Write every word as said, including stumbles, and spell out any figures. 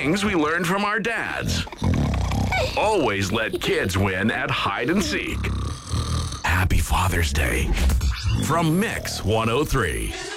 things we learned from our dads. Always let kids win at hide and seek. Happy Father's Day from Mix one oh three.